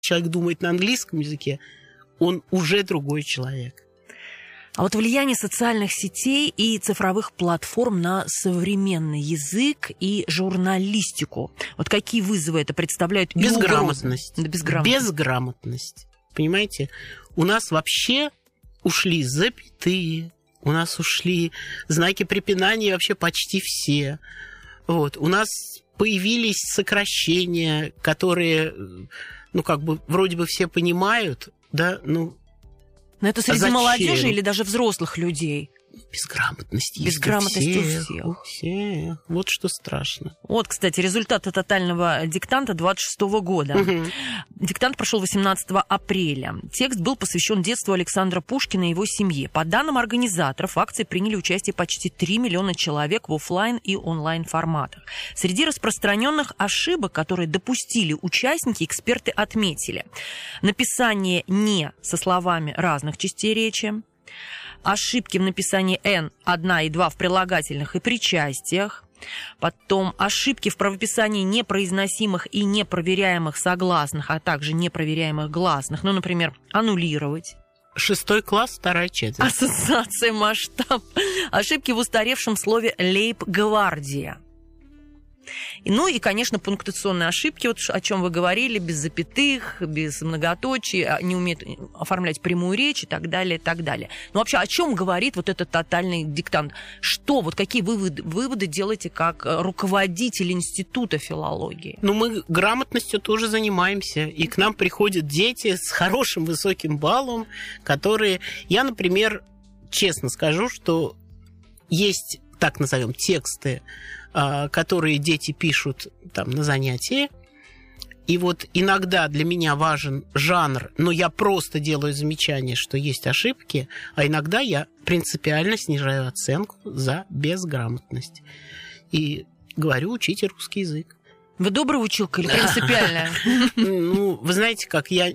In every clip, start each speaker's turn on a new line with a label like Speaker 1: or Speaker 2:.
Speaker 1: человек думает на английском языке, он уже другой человек.
Speaker 2: А вот влияние социальных сетей и цифровых платформ на современный язык и журналистику. Вот какие вызовы это представляют?
Speaker 1: Безграмотность.
Speaker 2: Безграмотность.
Speaker 1: Понимаете? У нас вообще ушли запятые, у нас ушли знаки препинания вообще почти все. Вот. У нас появились сокращения, которые, вроде бы все понимают, да,
Speaker 2: Но это среди молодежи или даже взрослых людей?
Speaker 1: Безграмотность есть
Speaker 2: у
Speaker 1: всех. Вот что страшно.
Speaker 2: Вот, кстати, результаты тотального диктанта 26-го года.
Speaker 1: Угу.
Speaker 2: Диктант прошел 18 апреля. Текст был посвящен детству Александра Пушкина и его семье. По данным организаторов, в акции приняли участие почти 3 миллиона человек в офлайн и онлайн форматах. Среди распространенных ошибок, которые допустили участники, эксперты отметили: написание «не» со словами разных частей речи, ошибки в написании «н», «одна» и «два» в прилагательных и причастиях, потом ошибки в правописании непроизносимых и непроверяемых согласных, а также непроверяемых гласных, например, аннулировать.
Speaker 1: 6 класс, 2 четверть.
Speaker 2: Ассоциация, масштаб. Ошибки в устаревшем слове «лейб-гвардия». И, конечно, пунктуационные ошибки, вот о чем вы говорили, без запятых, без многоточий, не умеют оформлять прямую речь и так далее, и так далее. Но вообще, о чем говорит вот этот тотальный диктант? Какие выводы делаете как руководитель Института филологии?
Speaker 1: Мы грамотностью тоже занимаемся, и к нам приходят дети с хорошим высоким баллом, которые... Я, например, честно скажу, что есть, так назовем, тексты, которые дети пишут там на занятии. И вот иногда для меня важен жанр, но я просто делаю замечание, что есть ошибки, а иногда я принципиально снижаю оценку за безграмотность. И говорю, учите русский язык.
Speaker 2: Вы добрая училка или принципиальная?
Speaker 1: Вы знаете, как я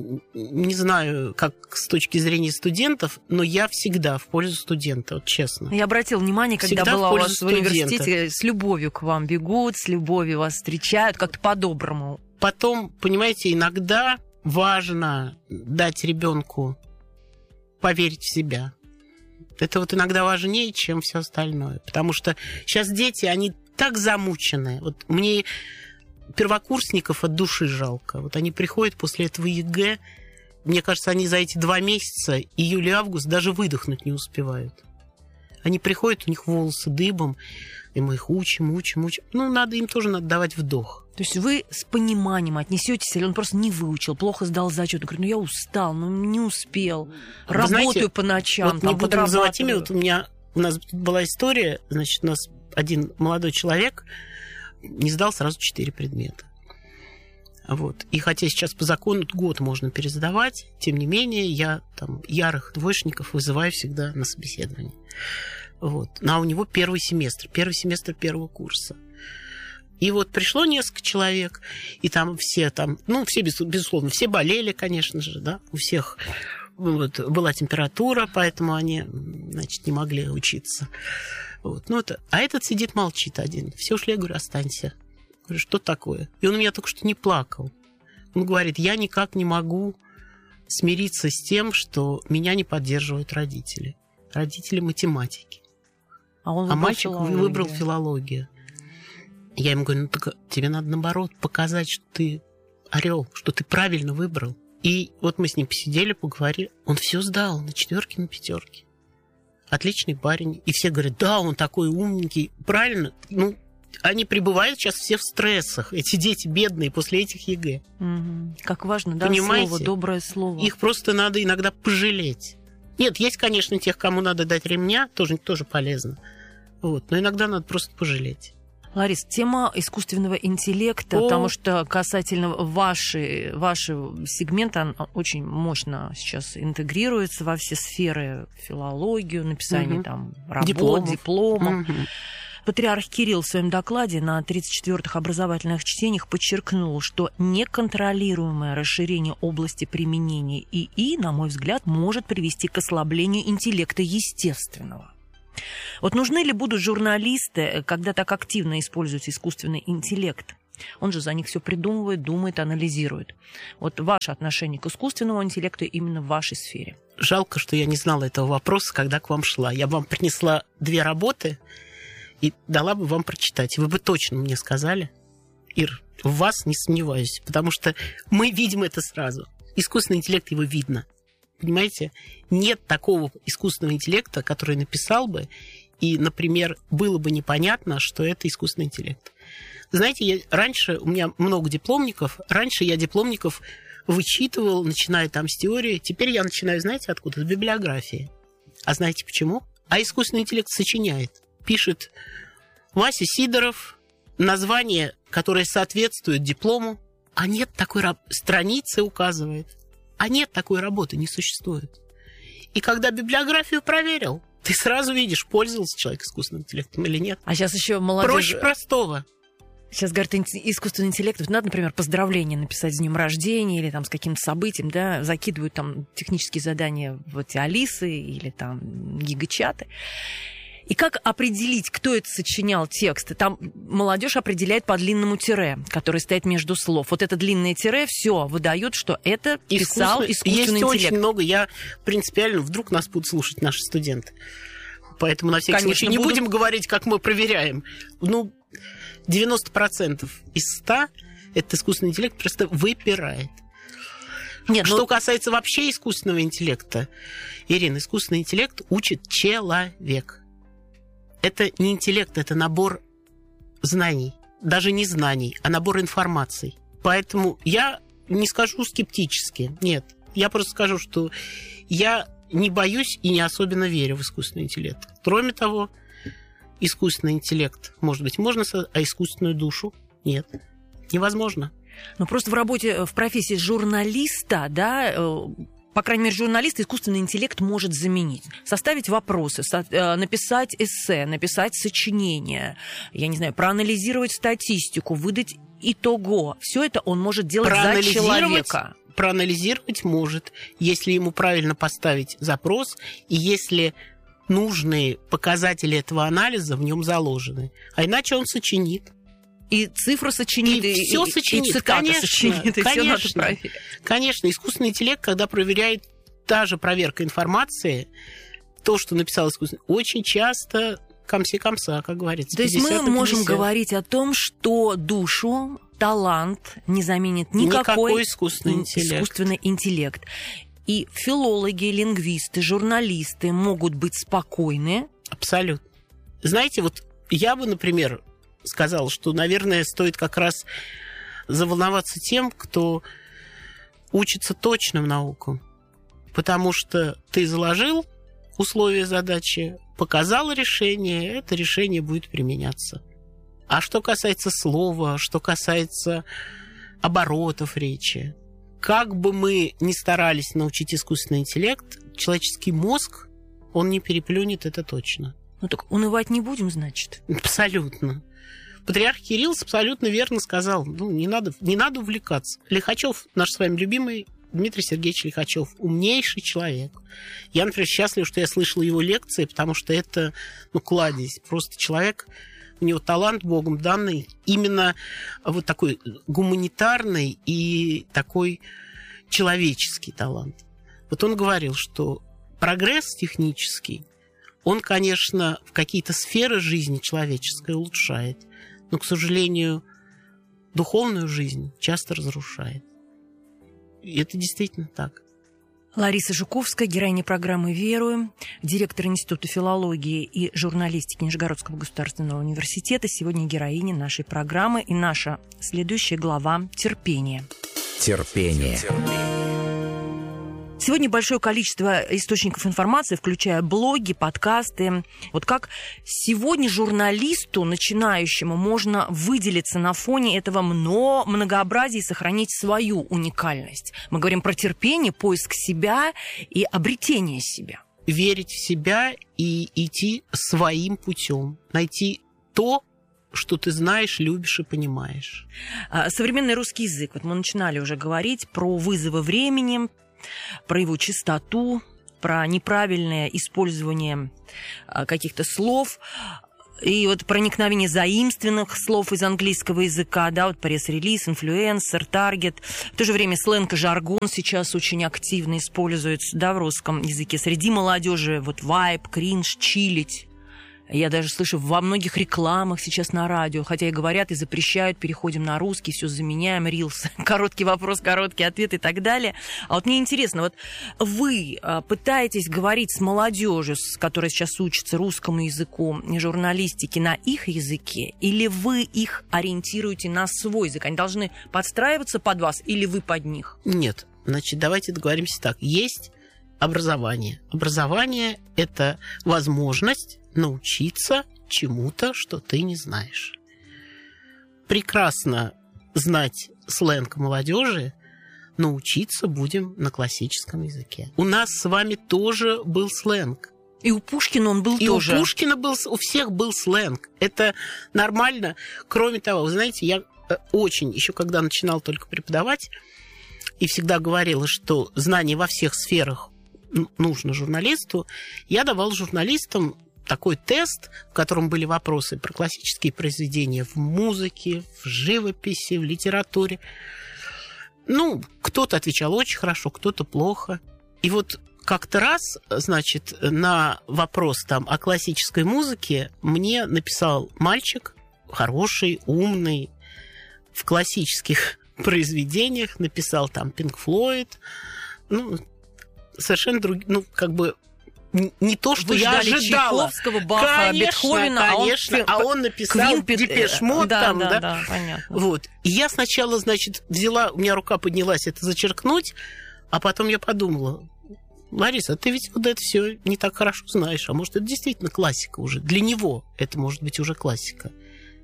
Speaker 1: не знаю, как с точки зрения студентов, но я всегда в пользу студента, вот честно.
Speaker 2: Я обратила внимание, когда
Speaker 1: всегда
Speaker 2: была у вас в университете, с любовью к вам бегут, с любовью вас встречают, как-то по-доброму.
Speaker 1: Потом, понимаете, иногда важно дать ребенку поверить в себя. Это вот иногда важнее, чем все остальное. Потому что сейчас дети, они так замучены. Вот мне первокурсников от души жалко. Вот они приходят после этого ЕГЭ. Мне кажется, они за эти 2 месяца, июль и август, даже выдохнуть не успевают. Они приходят, у них волосы дыбом, и мы их учим. Им тоже надо давать вдох.
Speaker 2: То есть вы с пониманием отнесетесь, или он просто не выучил, плохо сдал зачет, говорит, я устал, не успел, работаю по ночам,
Speaker 1: вот не буду называть имя, у нас была история, значит, у нас один молодой человек не сдал сразу 4 предмета. Вот. И хотя сейчас по закону год можно пересдавать, тем не менее я ярых двоечников вызываю всегда на собеседование. Вот. А у него первый семестр первого курса. И вот пришло несколько человек, и все, безусловно, все болели, конечно же, да, у всех была температура, поэтому они, не могли учиться. Вот. А этот сидит, молчит один. Все ушли, я говорю, останься. Говорю, что такое? И он у меня только что не плакал. Он говорит, я никак не могу смириться с тем, что меня не поддерживают родители. Родители математики. А мальчик выбрал филологию. Я ему говорю, так тебе надо, наоборот, показать, что ты орел, что ты правильно выбрал. И вот мы с ним посидели, поговорили. Он все сдал на 4, на 5. Отличный парень. И все говорят, да, он такой умненький. Правильно? Они пребывают сейчас все в стрессах. Эти дети бедные после этих ЕГЭ.
Speaker 2: Угу. Как важно, да,
Speaker 1: понимаете?
Speaker 2: Слово, доброе слово.
Speaker 1: Их просто надо иногда пожалеть. Нет, есть, конечно, тех, кому надо дать ремня, тоже полезно. Вот. Но иногда надо просто пожалеть.
Speaker 2: Ларис, тема искусственного интеллекта, потому что касательно вашего сегмента, он очень мощно сейчас интегрируется во все сферы, филологию, написание работ, дипломов. Патриарх Кирилл в своем докладе на 34-х образовательных чтениях подчеркнул, что неконтролируемое расширение области применения ИИ, на мой взгляд, может привести к ослаблению интеллекта естественного. Вот нужны ли будут журналисты, когда так активно используется искусственный интеллект? Он же за них все придумывает, думает, анализирует. Вот ваше отношение к искусственному интеллекту именно в вашей сфере.
Speaker 1: Жалко, что я не знала этого вопроса, когда к вам шла. Я бы вам принесла 2 работы и дала бы вам прочитать. Вы бы точно мне сказали: Ир, в вас не сомневаюсь, потому что мы видим это сразу. Искусственный интеллект, его видно. Понимаете? Нет такого искусственного интеллекта, который написал бы, и, например, было бы непонятно, что это искусственный интеллект. Знаете, раньше у меня много дипломников. Раньше я дипломников вычитывал, начиная там с теории. Теперь я начинаю, знаете, откуда? С библиографии. А знаете почему? А искусственный интеллект сочиняет. Пишет Вася Сидоров, название, которое соответствует диплому. А нет такой страницы указывает. А нет такой работы, не существует. И когда библиографию проверил, ты сразу видишь, пользовался человек искусственным интеллектом или нет.
Speaker 2: А сейчас еще молодежь...
Speaker 1: Проще простого.
Speaker 2: Сейчас, говорят, искусственный интеллект, надо, например, поздравление написать с днем рождения или там с каким-то событием, да, закидывают там технические задания в эти Алисы или там гигачаты. И как определить, кто это сочинял текст? Там молодежь определяет по длинному тире, который стоит между слов. Вот это длинное тире все выдает, что это писал искусственный интеллект.
Speaker 1: Есть очень много. Я принципиально, вдруг нас будут слушать наши студенты. Поэтому на всякий случай не будем говорить, как мы проверяем. 90% из 100 этот искусственный интеллект просто выпирает. Нет, что касается вообще искусственного интеллекта, Ирина, искусственный интеллект учит человек. Это не интеллект, это набор знаний. Даже не знаний, а набор информаций. Поэтому я не скажу скептически. Нет, я просто скажу, что я не боюсь и не особенно верю в искусственный интеллект. Кроме того, искусственный интеллект, может быть, можно создать, а искусственную душу нет. Невозможно.
Speaker 2: Ну, просто в работе, в профессии журналиста, да, по крайней мере, журналиста искусственный интеллект может заменить. Составить вопросы, написать эссе, написать сочинение, я не знаю, проанализировать статистику, выдать итого. Все это он может делать за человека.
Speaker 1: Проанализировать может, если ему правильно поставить запрос, и если нужные показатели этого анализа в нем заложены. А иначе он сочинит.
Speaker 2: И цифру сочинит, и
Speaker 1: все сочинит.
Speaker 2: И цитаты
Speaker 1: конечно,
Speaker 2: сочинит, и все надо проверить.
Speaker 1: Конечно, искусственный интеллект, когда проверяет, та же проверка информации, то, что написал искусственный, очень часто комси-комса, как говорится.
Speaker 2: То есть мы можем говорить о том, что душу, талант не заменит никакой искусственный интеллект. И филологи, лингвисты, журналисты могут быть спокойны.
Speaker 1: Абсолютно. Знаете, вот я бы, например, сказал, что, наверное, стоит как раз заволноваться тем, кто учится точным наукам. Потому что ты заложил условия задачи, показал решение, это решение будет применяться. А что касается слова, что касается оборотов речи, как бы мы ни старались научить искусственный интеллект, человеческий мозг, он не переплюнет, это точно.
Speaker 2: Ну так унывать не будем, значит?
Speaker 1: Абсолютно. Патриарх Кирилл абсолютно верно сказал, не надо увлекаться. Лихачев, наш с вами любимый Дмитрий Сергеевич Лихачев, умнейший человек. Я, например, счастлив, что я слышала его лекции, потому что это, кладезь. Просто человек, у него талант Богом данный, именно вот такой гуманитарный и такой человеческий талант. Вот он говорил, что прогресс технический, он, конечно, в какие-то сферы жизни человеческой улучшает, но, к сожалению, духовную жизнь часто разрушает. И это действительно так.
Speaker 2: Лариса Жуковская, героиня программы «Веруем», директор Института филологии и журналистики Нижегородского государственного университета, сегодня героиня нашей программы и наша следующая глава «Терпение».
Speaker 3: Терпение.
Speaker 2: Сегодня большое количество источников информации, включая блоги, подкасты. Вот как сегодня журналисту, начинающему, можно выделиться на фоне этого многообразия и сохранить свою уникальность? Мы говорим про терпение, поиск себя и обретение себя.
Speaker 1: Верить в себя и идти своим путем. Найти то, что ты знаешь, любишь и понимаешь.
Speaker 2: Современный русский язык. Вот мы начинали уже говорить про вызовы времени, про его чистоту, про неправильное использование каких-то слов. И вот проникновение заимственных слов из английского языка, да, вот пресс-релиз, инфлюенсер, таргет. В то же время сленг и жаргон сейчас очень активно используются, да, в русском языке. Среди молодежи вот вайб, кринж, чилить. Я даже слышу во многих рекламах сейчас на радио, хотя и говорят, и запрещают, переходим на русский, все заменяем, рилс, короткий вопрос, короткий ответ и так далее. А вот мне интересно, вот вы пытаетесь говорить с молодежью, которая сейчас учится русскому языку, журналистике, на их языке, или вы их ориентируете на свой язык? Они должны подстраиваться под вас, или вы под них?
Speaker 1: Нет, значит, давайте договоримся так. Есть образование. Образование – это возможность научиться чему-то, что ты не знаешь. Прекрасно знать сленг молодежи, научиться будем на классическом языке. У нас с вами тоже был сленг.
Speaker 2: И у Пушкина он был
Speaker 1: и
Speaker 2: тоже.
Speaker 1: У Пушкина был, у всех был сленг. Это нормально. Кроме того, вы знаете, я очень, еще когда начинал только преподавать, и всегда говорила, что знание во всех сферах нужно журналисту, я давал журналистам такой тест, в котором были вопросы про классические произведения в музыке, в живописи, в литературе. Ну, кто-то отвечал очень хорошо, кто-то плохо. И вот как-то раз, значит, на вопрос там о классической музыке мне написал мальчик, хороший, умный, в классических произведениях написал там Pink Floyd, ну, совершенно другие, ну, как бы не то, что я ожидала.
Speaker 2: Чайковского, Баха,
Speaker 1: конечно,
Speaker 2: Бетховена,
Speaker 1: конечно, а он написал Депеш Мод там,
Speaker 2: да, понятно.
Speaker 1: Вот. И я сначала, значит, взяла, у меня рука поднялась это зачеркнуть, а потом я подумала, Лариса, ты ведь вот это все не так хорошо знаешь, а может, это действительно классика уже. Для него это может быть уже классика.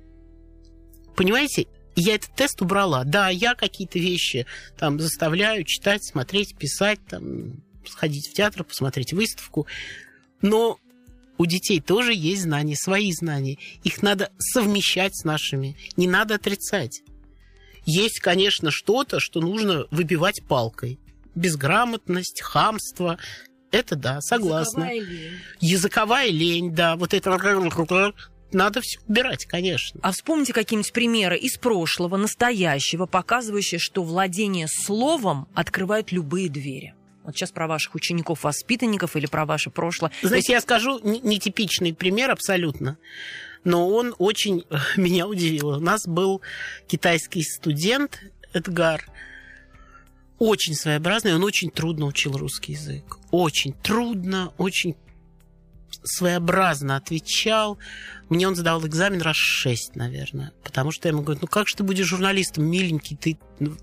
Speaker 1: Понимаете? Я этот тест убрала. Да, я какие-то вещи там заставляю читать, смотреть, писать, там, сходить в театр, посмотреть выставку. Но у детей тоже есть знания, свои знания. Их надо совмещать с нашими. Не надо отрицать. Есть, конечно, что-то, что нужно выбивать палкой. Безграмотность, хамство. Это да, согласна. Языковая лень, да. Вот это... Надо все убирать, конечно.
Speaker 2: А вспомните какие-нибудь примеры из прошлого, настоящего, показывающие, что владение словом открывает любые двери. Вот сейчас про ваших учеников-воспитанников или про ваше прошлое.
Speaker 1: Знаете, я скажу нетипичный пример абсолютно, но он очень меня удивил. У нас был китайский студент Эдгар, очень своеобразный, он очень трудно учил русский язык. Очень трудно, очень своеобразно отвечал. Мне он сдавал экзамен раз 6, наверное. Потому что я ему говорю, ну как же ты будешь журналистом, миленький, ты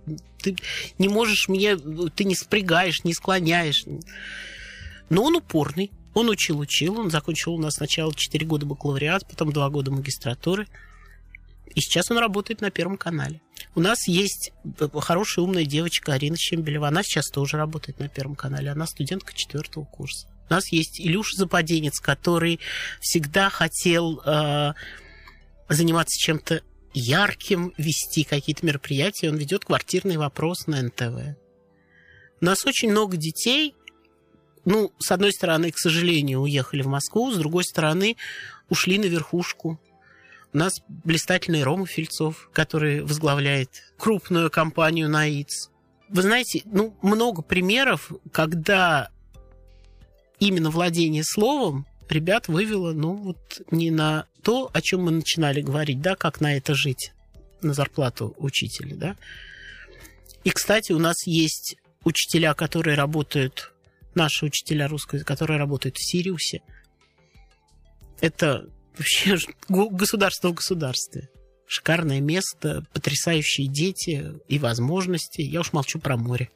Speaker 1: не можешь мне, ты не спрягаешь, не склоняешь. Но он упорный. Он учил. Он закончил у нас сначала 4 года бакалавриат, потом 2 года магистратуры. И сейчас он работает на Первом канале. У нас есть хорошая, умная девочка Арина Щембелева. Она сейчас тоже работает на Первом канале. Она студентка 4-го курса. У нас есть Илюша Западенец, который всегда хотел заниматься чем-то ярким, вести какие-то мероприятия. Он ведет квартирный вопрос на НТВ. У нас очень много детей, ну, с одной стороны, к сожалению, уехали в Москву, с другой стороны, ушли на верхушку. У нас блистательный Рома Фильцов, который возглавляет крупную компанию «НАИЦ». Вы знаете, ну, много примеров, когда именно владение словом ребят вывело, ну, вот не на то, о чем мы начинали говорить, да, как на это жить, на зарплату учителя, да. И, кстати, у нас есть учителя, которые работают, наши учителя русского, которые работают в Сириусе. Это вообще государство в государстве. Шикарное место, потрясающие дети и возможности. Я уж молчу про море.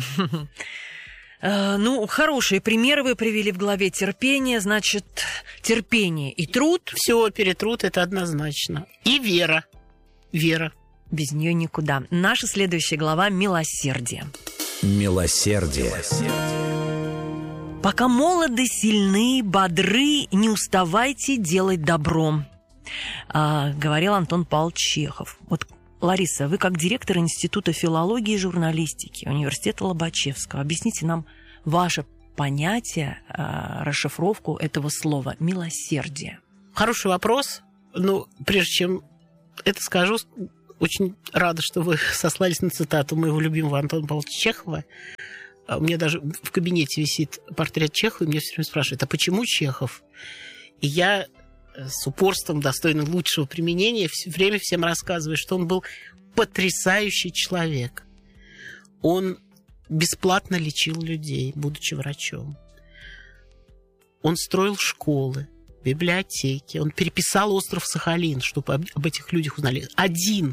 Speaker 2: Ну, хорошие примеры вы привели в главе терпение. Значит, терпение и труд.
Speaker 1: Все, перетрут, это однозначно. И вера. Вера.
Speaker 2: Без нее никуда. Наша следующая глава – милосердие.
Speaker 3: Милосердие.
Speaker 2: Пока молоды, сильны, бодры, не уставайте делать добро, говорил Антон Павлович Чехов. Вот, Лариса, вы как директор Института филологии и журналистики Университета Лобачевского, объясните нам ваше понятие, расшифровку этого слова «милосердие».
Speaker 1: Хороший вопрос. Ну, прежде чем это скажу, очень рада, что вы сослались на цитату моего любимого Антона Павловича Чехова. У меня даже в кабинете висит портрет Чехова, и меня все время спрашивают, а почему Чехов? И я с упорством, достойным лучшего применения, все время всем рассказываю, что он был потрясающий человек. Он бесплатно лечил людей, будучи врачом. Он строил школы, библиотеки. Он переписал остров Сахалин, чтобы об этих людях узнали. Один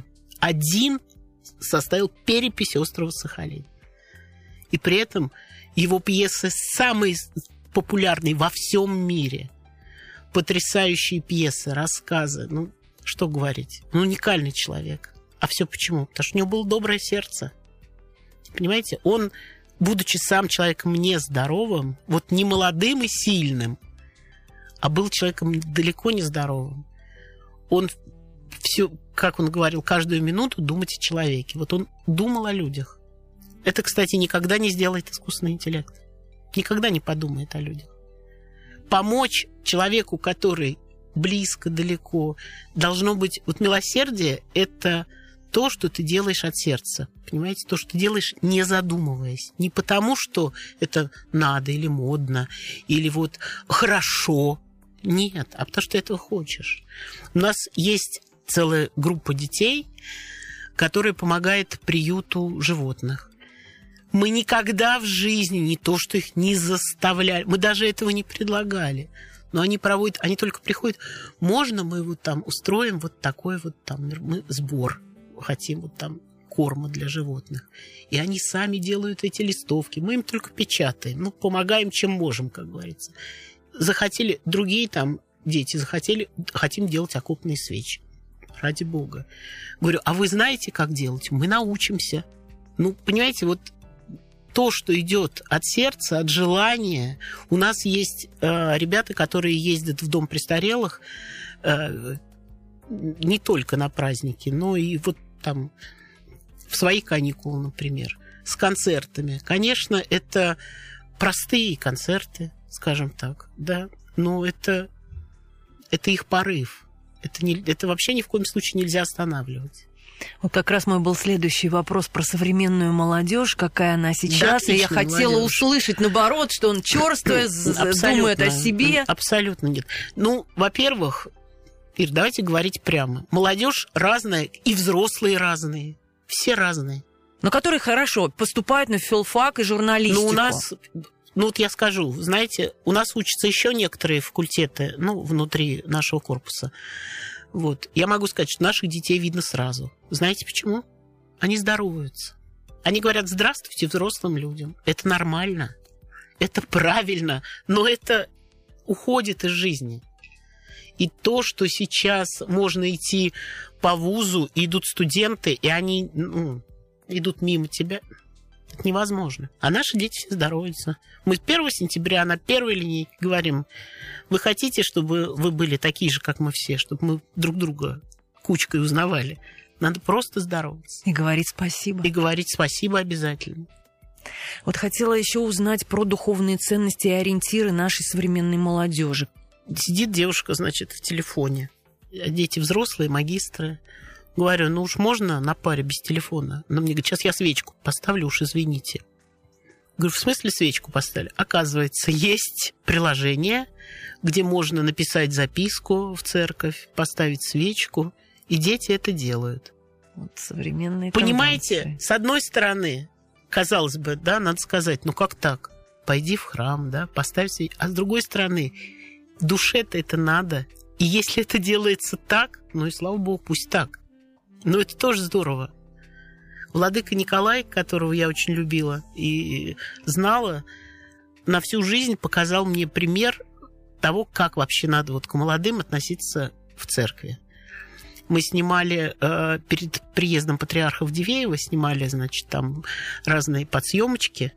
Speaker 1: составил перепись острова Сахалин. И при этом его пьесы самые популярные во всем мире. Потрясающие пьесы, рассказы. Ну, что говорить? Он уникальный человек. А все почему? Потому что у него было доброе сердце. Понимаете? Он, будучи сам человеком нездоровым, вот не молодым и сильным, а был человеком далеко не здоровым. Он все, как он говорил, каждую минуту думать о человеке. Вот он думал о людях. Это, кстати, никогда не сделает искусственный интеллект. Никогда не подумает о людях. Помочь человеку, который близко, далеко, должно быть... Вот милосердие – это то, что ты делаешь от сердца. Понимаете? То, что ты делаешь, не задумываясь. Не потому, что это надо или модно, или вот хорошо. Нет, а потому что ты этого хочешь. У нас есть целая группа детей, которая помогает приюту животных. Мы никогда в жизни не то, что их не заставляли, мы даже этого не предлагали. Но они проводят, они только приходят, можно мы вот там устроим вот такой вот там, мы сбор хотим вот там корма для животных. И они сами делают эти листовки, мы им только печатаем, ну, помогаем, чем можем, как говорится. Захотели, другие там дети захотели, хотим делать окопные свечи. Ради бога. Говорю, а вы знаете, как делать? Мы научимся. Ну, понимаете, вот то, что идет от сердца, от желания. У нас есть ребята, которые ездят в дом престарелых не только на праздники, но и вот там в свои каникулы, например, с концертами. Конечно, это простые концерты, скажем так, да, но это их порыв. Это вообще ни в коем случае нельзя останавливать.
Speaker 2: Вот как раз мой был следующий вопрос про современную молодежь, какая она сейчас. Да, и я хотела услышать, наоборот, что он чёрствый, думает о себе.
Speaker 1: Абсолютно нет. Ну, во-первых, Ир, давайте говорить прямо. Молодежь разная, и взрослые разные. Все разные.
Speaker 2: Но которые хорошо поступают на филфак и журналистику.
Speaker 1: Ну, у нас... Ну, вот я скажу, знаете, у нас учатся еще некоторые факультеты, ну, внутри нашего корпуса. Вот. Я могу сказать, что наших детей видно сразу. Знаете почему? Они здороваются. Они говорят «здравствуйте» взрослым людям. Это нормально, это правильно, но это уходит из жизни. И то, что сейчас можно идти по вузу, идут студенты, и они идут мимо тебя, это невозможно. А наши дети все здороваются. Мы 1 сентября на первой линейке говорим, вы хотите, чтобы вы были такие же, как мы все, чтобы мы друг друга кучкой узнавали? Надо просто здороваться.
Speaker 2: И говорить спасибо.
Speaker 1: И говорить спасибо обязательно.
Speaker 2: Вот хотела еще узнать про духовные ценности и ориентиры нашей современной молодежи.
Speaker 1: Сидит девушка, значит, в телефоне. Дети взрослые, магистры. Говорю, ну уж можно на паре без телефона? Она мне говорит, сейчас я свечку поставлю, уж извините. Говорю, в смысле свечку поставили? Оказывается, есть приложение, где можно написать записку в церковь, поставить свечку, и дети это делают.
Speaker 2: Вот современные
Speaker 1: понимаете,
Speaker 2: тенденции.
Speaker 1: С одной стороны, казалось бы, да, надо сказать, ну как так? Пойди в храм, да, поставь свечку. А с другой стороны, душе-то это надо. И если это делается так, ну и слава богу, пусть так. Но это тоже здорово. Владыка Николай, которого я очень любила и знала, на всю жизнь показал мне пример того, как вообще надо вот к молодым относиться в церкви. Мы снимали перед приездом патриарха в Дивеево, снимали, значит, там разные подсъемочки.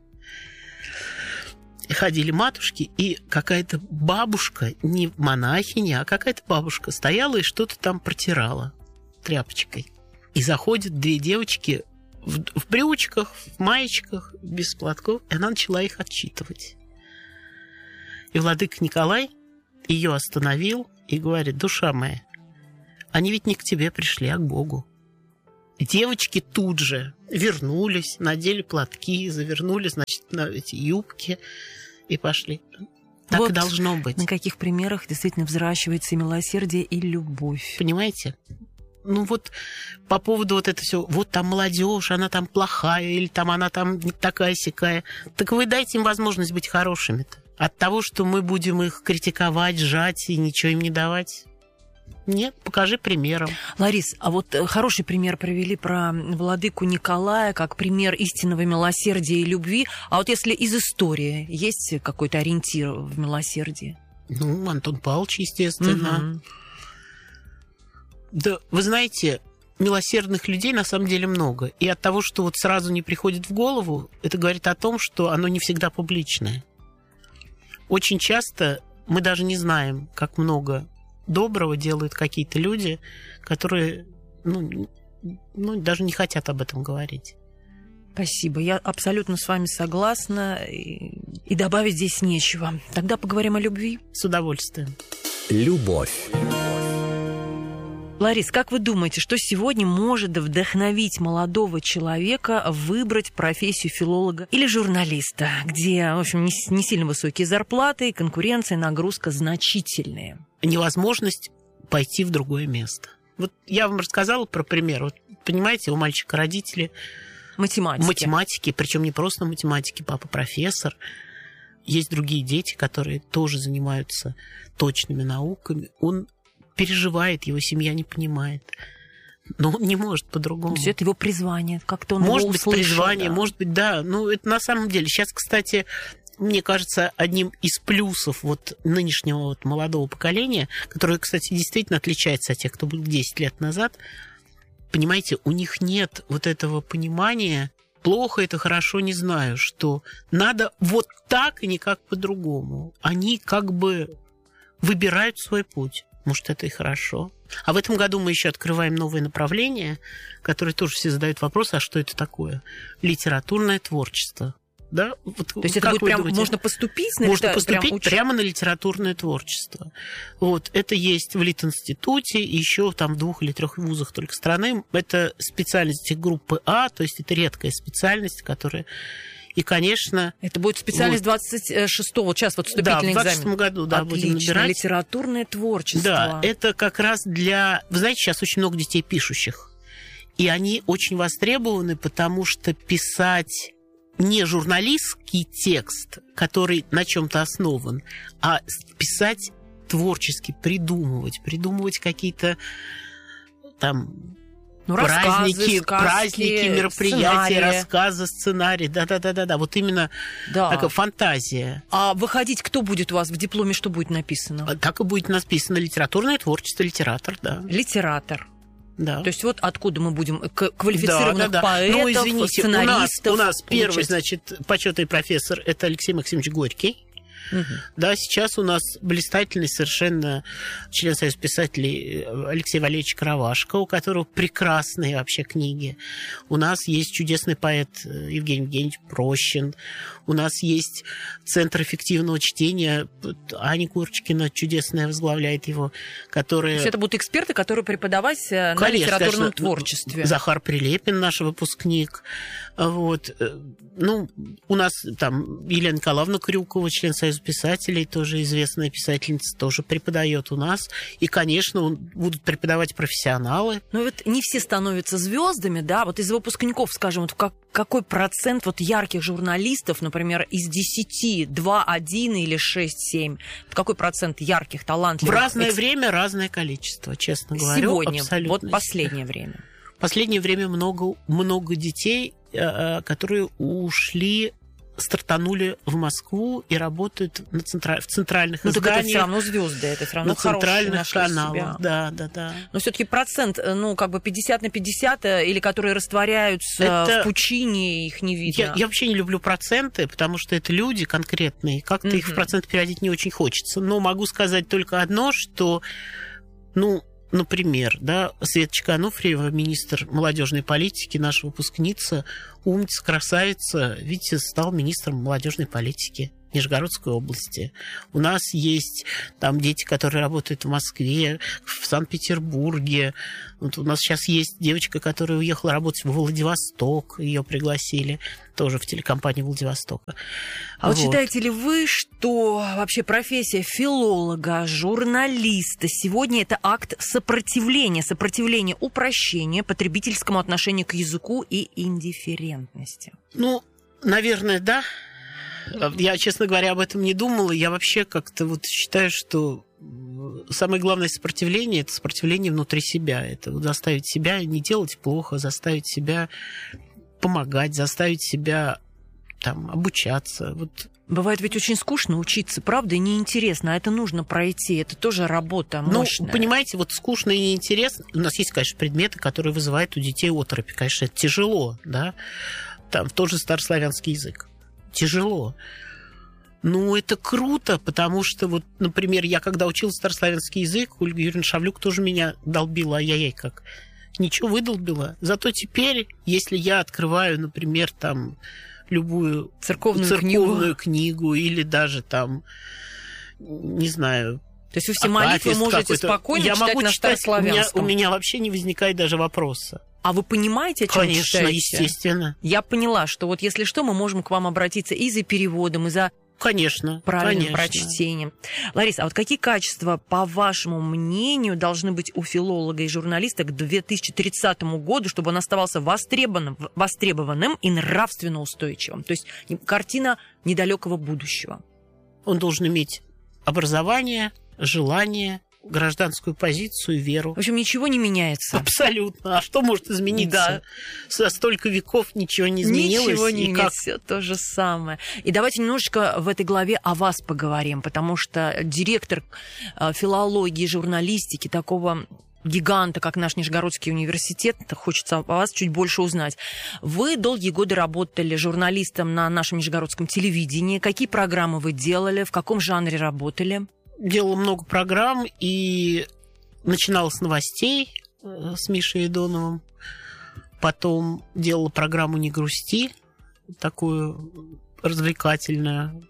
Speaker 1: Ходили матушки, и какая-то бабушка, не монахиня, а какая-то бабушка стояла и что-то там протирала тряпочкой. И заходят 2 девочки в брючках, в маечках, без платков, и она начала их отчитывать. И владыка Николай ее остановил и говорит, душа моя, Они ведь не к тебе пришли, а к Богу. Девочки тут же вернулись, надели платки, завернули, значит, на эти юбки и пошли. Так вот и должно быть.
Speaker 2: На каких примерах действительно взращивается и милосердие, и любовь.
Speaker 1: Понимаете? Ну вот по поводу вот это все, вот там молодежь, она там плохая, или там она там не такая-сякая. Так вы дайте им возможность быть хорошими-то. От того, что мы будем их критиковать, сжать и ничего им не давать. Нет, покажи примером.
Speaker 2: Ларис, а вот хороший пример привели про владыку Николая, как пример истинного милосердия и любви. А вот если из истории есть какой-то ориентир в милосердии?
Speaker 1: Ну, Антон Павлович, естественно. Угу. Да, вы знаете, милосердных людей на самом деле много. И от того, что вот сразу не приходит в голову, это говорит о том, что оно не всегда публичное. Очень часто мы даже не знаем, как много доброго делают какие-то люди, которые даже не хотят об этом говорить.
Speaker 2: Спасибо. Я абсолютно с вами согласна. И добавить здесь нечего. Тогда поговорим о любви.
Speaker 1: С удовольствием.
Speaker 3: Любовь.
Speaker 2: Ларис, как вы думаете, что сегодня может вдохновить молодого человека выбрать профессию филолога или журналиста, где, в общем, не сильно высокие зарплаты, конкуренция, нагрузка значительные?
Speaker 1: Невозможность пойти в другое место. Вот я вам рассказала про пример. Вот, понимаете, у мальчика родители математики, причем не просто математики, папа профессор. Есть другие дети, которые тоже занимаются точными науками. Он переживает, его семья не понимает. Но он не может по-другому.
Speaker 2: То есть это его призвание, как-то он
Speaker 1: может
Speaker 2: его
Speaker 1: быть,
Speaker 2: услышал,
Speaker 1: призвание,
Speaker 2: да.
Speaker 1: Может быть, да. Ну, это на самом деле. Сейчас, кстати, мне кажется, одним из плюсов вот нынешнего вот молодого поколения, которое, кстати, действительно отличается от тех, кто был 10 лет назад, понимаете, у них нет вот этого понимания, плохо это, хорошо, не знаю, что надо вот так и никак по-другому. Они как бы выбирают свой путь. Может, это и хорошо. А в этом году мы еще открываем новое направление, которое тоже все задают вопрос, а что это такое? Литературное творчество. Да? Вот,
Speaker 2: то есть это будет прям, можно поступить на
Speaker 1: можно поступить прямо на литературное творчество. Вот, это есть в Литинституте, еще там в 2 или 3 вузах только страны. Это специальности группы А, то есть это редкая специальность, которая... И, конечно...
Speaker 2: Это будет специальность 26-го, сейчас вот вступительный экзамен.
Speaker 1: Да, в 26-м году, да, будем набирать.
Speaker 2: Литературное творчество.
Speaker 1: Да, это как раз для... Вы знаете, сейчас очень много детей пишущих. И они очень востребованы, потому что писать не журналистский текст, который на чем-то основан, а писать творчески, придумывать какие-то там... праздники, мероприятия, рассказы, сценарии. Да. Вот именно такая фантазия.
Speaker 2: А выходить кто будет у вас в дипломе, что будет написано?
Speaker 1: Так и будет написано литературное творчество, литератор, да.
Speaker 2: Литератор.
Speaker 1: Да.
Speaker 2: То есть вот откуда мы будем квалифицированных поэтов,
Speaker 1: извините,
Speaker 2: сценаристов.
Speaker 1: У нас первый, значит, почетный профессор – это Алексей Максимович Горький. Угу. Да, сейчас у нас блистательный совершенно член Союза писателей Алексей Валерьевич Кровашко, у которого прекрасные вообще книги. У нас есть чудесный поэт Евгений Евгеньевич Прощин. У нас есть Центр эффективного чтения. Аня Курочкина чудесная возглавляет его, которая...
Speaker 2: То есть это будут эксперты, которые преподавать на литературном творчестве.
Speaker 1: Захар Прилепин, наш выпускник. Вот. Ну, у нас там Елена Николаевна Крюкова, член Союза писателей, тоже известная писательница, тоже преподает у нас. И, конечно, будут преподавать профессионалы.
Speaker 2: Но вот не все становятся звездами, да? Вот из выпускников, скажем, вот какой процент вот ярких журналистов, например, из 10, 2, 1 или 6, 7? Какой процент ярких, талантливых?
Speaker 1: В разное время разное количество, честно говоря.
Speaker 2: Сегодня,
Speaker 1: абсолютно.
Speaker 2: вот последнее время.
Speaker 1: В последнее время много детей, которые ушли, стартанули в Москву и работают в центральных изданиях.
Speaker 2: Так это все равно звезды, это все равно хорошие нашли себя.
Speaker 1: Да.
Speaker 2: Но все-таки процент, 50 на 50, или которые растворяются в пучине, их не видно.
Speaker 1: Я вообще не люблю проценты, потому что это люди конкретные. Как-то их в процент переводить не очень хочется. Но могу сказать только одно, что, например, да, Светочка Ануфриева, министр молодежной политики, наша выпускница, умница, красавица, видите, стал министром молодежной политики. Нижегородской области. У нас есть там дети, которые работают в Москве, в Санкт-Петербурге. Вот у нас сейчас есть девочка, которая уехала работать в Владивосток. Ее пригласили тоже в телекомпанию Владивостока.
Speaker 2: А вот считаете ли вы, что вообще профессия филолога, журналиста сегодня это акт сопротивления упрощения потребительскому отношению к языку и индифферентности?
Speaker 1: Ну, наверное, да. Я, честно говоря, об этом не думала. Я вообще как-то вот считаю, что самое главное сопротивление – это сопротивление внутри себя. Это вот заставить себя не делать плохо, заставить себя помогать, заставить себя там обучаться. Вот.
Speaker 2: Бывает ведь очень скучно учиться, правда, и неинтересно, а это нужно пройти, это тоже работа мощная.
Speaker 1: Ну, понимаете, вот скучно и неинтересно. У нас есть, конечно, предметы, которые вызывают у детей оторопь. Конечно, это тяжело, да. Там тоже старославянский язык. Тяжело. Ну, это круто, потому что, вот, например, я когда учил старославянский язык, Ольга Юрьевна Шавлюк тоже меня долбила, ай-яй-яй как. Ничего выдолбила. Зато теперь, если я открываю, например, там, любую церковную книгу или даже там, не знаю...
Speaker 2: То есть вы все молитвы можете спокойно читать на старославянском?
Speaker 1: У меня вообще не возникает даже вопроса.
Speaker 2: А вы понимаете, о чем
Speaker 1: Конечно,
Speaker 2: читаете?
Speaker 1: Естественно.
Speaker 2: Я поняла, что вот если что, мы можем к вам обратиться и за переводом, и за правильным прочтением. Лариса, а вот какие качества, по вашему мнению, должны быть у филолога и журналиста к 2030 году, чтобы он оставался востребованным и нравственно устойчивым? То есть картина недалекого будущего.
Speaker 1: Он должен иметь образование, желание, гражданскую позицию, веру.
Speaker 2: В общем, ничего не меняется.
Speaker 1: Абсолютно. А что может измениться? Да. За столько веков ничего не изменилось.
Speaker 2: Ничего не меняется, все то же самое. И давайте немножечко в этой главе о вас поговорим, потому что директор филологии и журналистики такого гиганта, как наш Нижегородский университет, хочется о вас чуть больше узнать. Вы долгие годы работали журналистом на нашем нижегородском телевидении. Какие программы вы делали? В каком жанре работали?
Speaker 1: Делала много программ и начинала с новостей с Мишей Идоновым. Потом делала программу «Не грусти», такую развлекательную.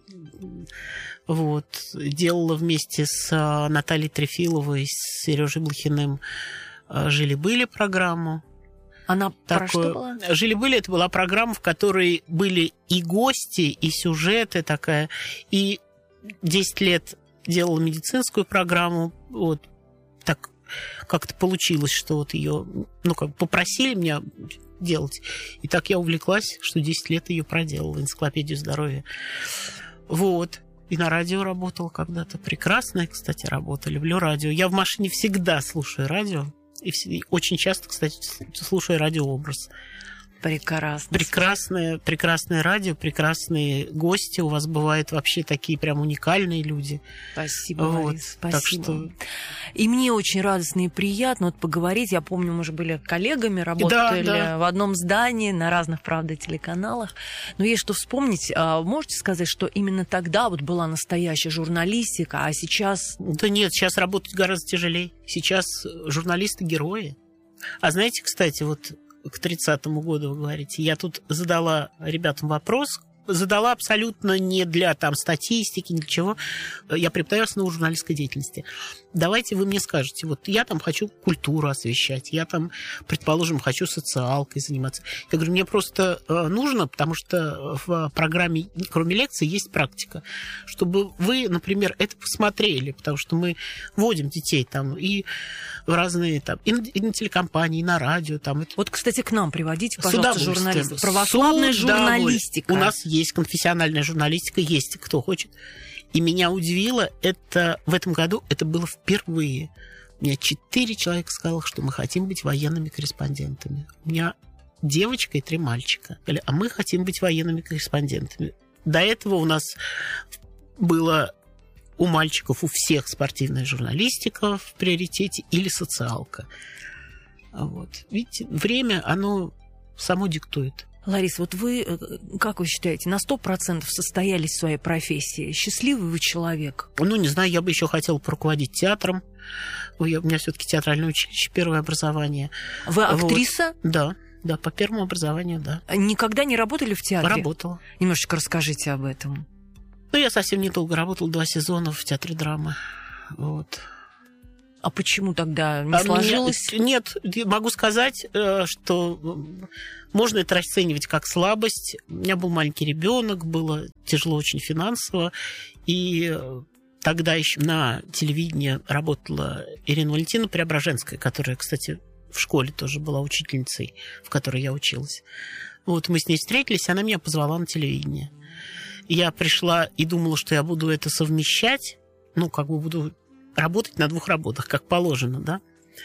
Speaker 1: Вот. Делала вместе с Натальей Трефиловой, с Сережей Блохиным «Жили-были» программу.
Speaker 2: Она про что была?
Speaker 1: «Жили-были» — это была программа, в которой были и гости, и сюжеты такая. И 10 лет делала медицинскую программу, вот так как-то получилось, что вот ее, ну, как попросили меня делать, и так я увлеклась, что 10 лет ее проделала, энциклопедию здоровья. Вот. И на радио работала когда-то. Прекрасное, кстати, работа. Люблю радио. Я в машине всегда слушаю радио, и очень часто, кстати, слушаю радиообраз.
Speaker 2: Прекрасно.
Speaker 1: Прекрасное радио, прекрасные гости. У вас бывают вообще такие прям уникальные люди.
Speaker 2: Спасибо,
Speaker 1: вот.
Speaker 2: Ларис, спасибо.
Speaker 1: Так что...
Speaker 2: И мне очень радостно и приятно вот поговорить. Я помню, мы же были коллегами, работали в одном здании, на разных, правда, телеканалах. Но есть что вспомнить. Можете сказать, что именно тогда вот была настоящая журналистика, а сейчас...
Speaker 1: Да нет, сейчас работать гораздо тяжелее. Сейчас журналисты герои. А знаете, кстати, вот... К 30-му году, вы говорите. Я тут задала ребятам вопрос. Задала абсолютно не для там статистики, ни для чего. Я преподаю основу журналистской деятельности. Давайте вы мне скажете, вот я там хочу культуру освещать, я там, предположим, хочу социалкой заниматься. Я говорю, мне просто нужно, потому что в программе, кроме лекций, есть практика, чтобы вы, например, это посмотрели, потому что мы вводим детей там и в разные там, и на телекомпании, и на радио. Там.
Speaker 2: Вот, кстати, к нам приводите, пожалуйста, журналистов.
Speaker 1: Православная журналистика. У нас есть конфессиональная журналистика, есть кто хочет. И меня удивило, это в этом году это было впервые. У меня 4 человека сказали, что мы хотим быть военными корреспондентами. У меня девочка и 3 мальчика. Сказали, а мы хотим быть военными корреспондентами. До этого у нас было у мальчиков, у всех спортивная журналистика в приоритете или социалка. Вот. Видите, время, оно само диктует.
Speaker 2: Ларис, вот вы, как вы считаете, на 100% состоялись в своей профессии? Счастливый вы человек?
Speaker 1: Ну, не знаю, я бы еще хотела поруководить театром. У меня все-таки театральное училище, первое образование.
Speaker 2: Вы актриса?
Speaker 1: Вот. Да, по первому образованию, да.
Speaker 2: Никогда не работали в театре?
Speaker 1: Работала.
Speaker 2: Немножечко расскажите об этом.
Speaker 1: Ну, я совсем недолго работала, 2 сезона в театре драмы. Вот.
Speaker 2: А почему тогда не сложилось?
Speaker 1: Нет, могу сказать, что можно это расценивать как слабость. У меня был маленький ребенок, было тяжело очень финансово. И тогда еще на телевидении работала Ирина Валентиновна Преображенская, которая, кстати, в школе тоже была учительницей, в которой я училась. Вот мы с ней встретились, она меня позвала на телевидение. Я пришла и думала, что я буду это совмещать, ну, как бы буду работать на 2 работах, как положено, да.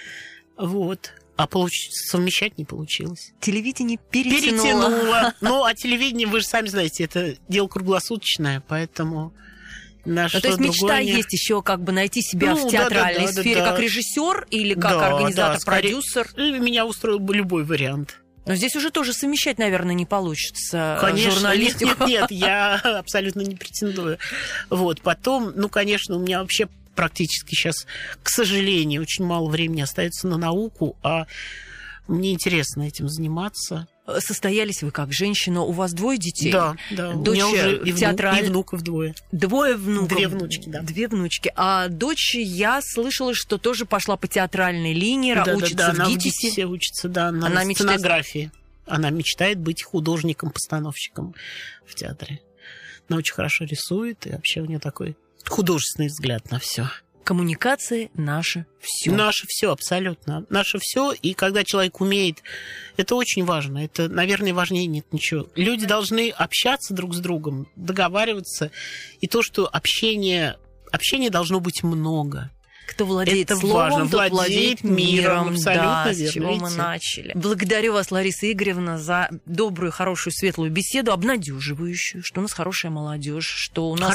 Speaker 1: Вот. А совмещать не получилось.
Speaker 2: Телевидение перетянуло.
Speaker 1: Ну, а телевидение, вы же сами знаете, это дело круглосуточное, поэтому...
Speaker 2: То есть мечта есть еще как бы найти себя в театральной сфере как режиссер или как организатор, продюсер?
Speaker 1: Меня устроил бы любой вариант.
Speaker 2: Но здесь уже тоже совмещать, наверное, не получится.
Speaker 1: Конечно,
Speaker 2: журналистику.
Speaker 1: Нет, я абсолютно не претендую. Вот, потом, ну, конечно, у меня вообще практически сейчас, к сожалению, очень мало времени остается на науку, а мне интересно этим заниматься.
Speaker 2: Состоялись вы как женщина, у вас 2 детей?
Speaker 1: Да.
Speaker 2: Дочь у меня уже и
Speaker 1: внуков 2.
Speaker 2: 2 внуков?
Speaker 1: 2 внучки, да.
Speaker 2: 2 внучки. А дочь, я слышала, что тоже пошла по театральной линии, учится в ГИТИСе.
Speaker 1: Она учится, да, на сценографии. Она мечтает быть художником-постановщиком в театре. Она очень хорошо рисует, и вообще у нее такой художественный взгляд на все.
Speaker 2: Коммуникация — наше все.
Speaker 1: Наше все, абсолютно. Наше все. И когда человек умеет, это очень важно. Это, наверное, важнее нет ничего. Люди должны общаться друг с другом, договариваться. И то, что общение должно быть много.
Speaker 2: Кто владеет
Speaker 1: это
Speaker 2: словом,
Speaker 1: важно.
Speaker 2: тот владеет миром.
Speaker 1: Абсолютно
Speaker 2: да,
Speaker 1: верно.
Speaker 2: С чего мы начали. Благодарю вас, Лариса Игоревна, за добрую, хорошую, светлую беседу, обнадеживающую, что у нас хорошая молодежь, что у нас...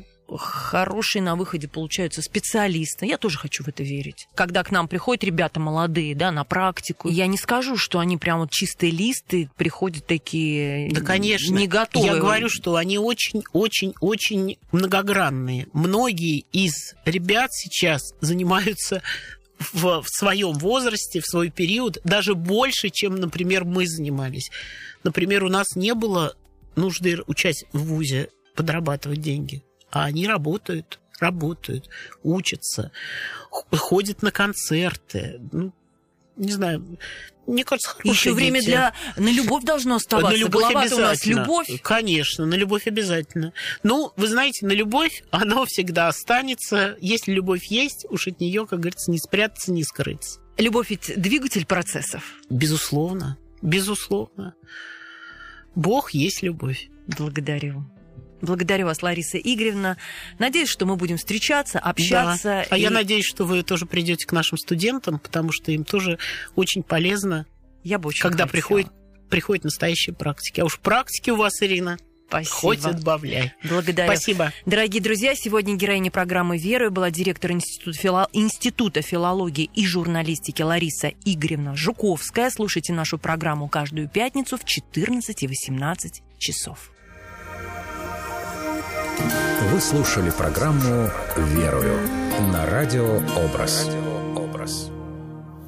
Speaker 2: Хорошие на выходе получаются специалисты. Я тоже хочу в это верить. Когда к нам приходят ребята молодые, да, на практику, я не скажу, что они прям вот чистые листы, приходят такие
Speaker 1: да, конечно.
Speaker 2: Не готовые.
Speaker 1: Я говорю, что они очень-очень-очень многогранные. Многие из ребят сейчас занимаются в своем возрасте, в свой период, даже больше, чем, например, мы занимались. Например, у нас не было нужды, учась в вузе, подрабатывать деньги. А они работают, учатся, ходят на концерты. Ну, не знаю, мне кажется, хорошие
Speaker 2: еще время
Speaker 1: дети.
Speaker 2: на любовь должно оставаться.
Speaker 1: На любовь
Speaker 2: Голова-то у нас любовь.
Speaker 1: Конечно, на любовь обязательно. Ну, вы знаете, на любовь оно всегда останется. Если любовь есть, уж от нее, как говорится, не спрятаться, не скрыться.
Speaker 2: Любовь ведь двигатель процессов.
Speaker 1: Безусловно, безусловно. Бог есть любовь.
Speaker 2: Благодарю. Благодарю вас, Лариса Игоревна. Надеюсь, что мы будем встречаться, общаться.
Speaker 1: Да. А я надеюсь, что вы тоже придете к нашим студентам, потому что им тоже очень полезно, когда приходят настоящие практики. А уж практики у вас, Ирина,
Speaker 2: спасибо.
Speaker 1: Хоть отбавляй.
Speaker 2: Благодарю.
Speaker 1: Спасибо.
Speaker 2: Дорогие друзья, сегодня героиня программы «Вера» была директор Института филологии и журналистики Лариса Игоревна Жуковская. Слушайте нашу программу каждую пятницу в 14 и 18 часов.
Speaker 3: Вы слушали программу «Верую» на радио «Образ».